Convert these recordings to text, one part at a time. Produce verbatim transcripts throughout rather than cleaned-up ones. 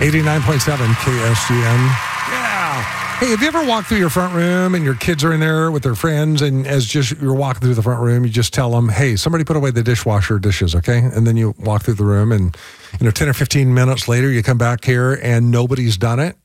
eighty-nine point seven K S G N. Yeah. Hey, have you ever walked through your front room and your kids are in there with their friends, and as just you're walking through the front room, you just tell them, hey, somebody put away the dishwasher dishes, okay? And then you walk through the room, and you know, ten or fifteen minutes later, you come back here and nobody's done it.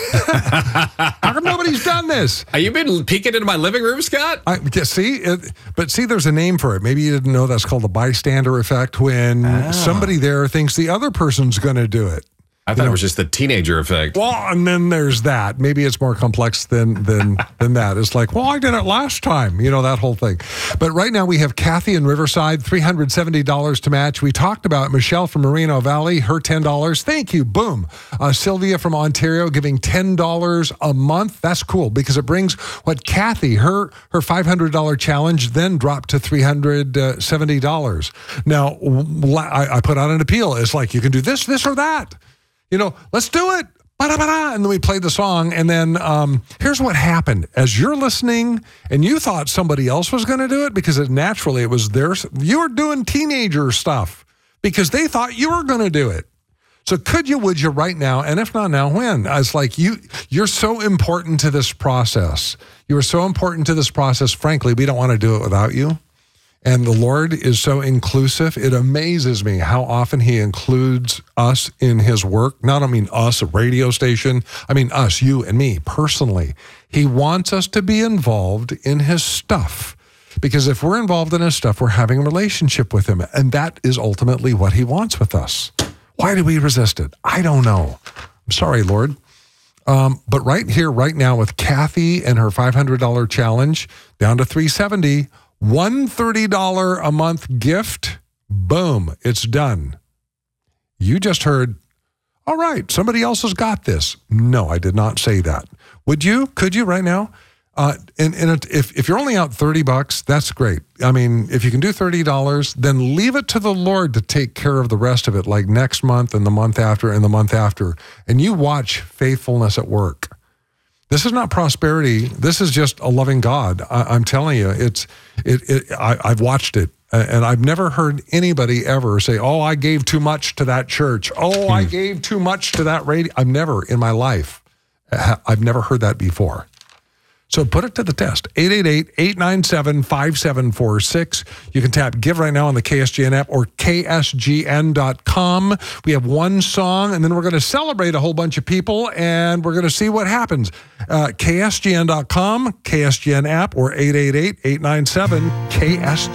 How come nobody's done this? Have you been peeking into my living room, Scott? I, yeah, see, it, but see, there's a name for it. Maybe you didn't know that's called the bystander effect, when Oh. somebody there thinks the other person's going to do it. I thought it was just the teenager effect. Well, and then there's that. Maybe it's more complex than than than that. It's like, well, I did it last time. You know, that whole thing. But right now we have Kathy in Riverside, three hundred seventy dollars to match. We talked about Michelle from Moreno Valley, her ten dollars. Thank you. Boom. Uh, Sylvia from Ontario giving ten dollars a month. That's cool because it brings what Kathy, her her five hundred dollars challenge then dropped to three hundred seventy dollars. Now, I, I put out an appeal. It's like, you can do this, this, or that. You know, let's do it. Ba-da-ba-da. And then we played the song. And then um, here's what happened. As you're listening and you thought somebody else was going to do it because it, naturally it was theirs, you were doing teenager stuff because they thought you were going to do it. So could you, would you right now? And if not now, when? It's like you, you're so important to this process. You are so important to this process. Frankly, we don't want to do it without you. And the Lord is so inclusive. It amazes me how often he includes us in his work. Not, I mean us, a radio station. I mean us, you and me personally. He wants us to be involved in his stuff. Because if we're involved in his stuff, we're having a relationship with him. And that is ultimately what he wants with us. Why do we resist it? I don't know. I'm sorry, Lord. Um, but right here, right now, with Kathy and her five hundred dollars challenge, down to three hundred seventy dollars, one hundred thirty dollars a month gift, boom, it's done. You just heard, all right, somebody else has got this. No, I did not say that. Would you? Could you right now? Uh, and and if, if you're only out thirty bucks, that's great. I mean, if you can do thirty dollars, then leave it to the Lord to take care of the rest of it, like next month and the month after and the month after. And you watch faithfulness at work. This is not prosperity. This is just a loving God. I, I'm telling you, it's it. it I, I've watched it, and I've never heard anybody ever say, "Oh, I gave too much to that church. Oh, I gave too much to that radio." I've never in my life, I've never heard that before. So put it to the test. eight eight eight, eight nine seven, five seven four six. You can tap Give right now on the K S G N app or K S G N dot com. We have one song, and then we're going to celebrate a whole bunch of people, and we're going to see what happens. Uh, K S G N dot com, K S G N app, or eight eight eight, eight nine seven, K S G N.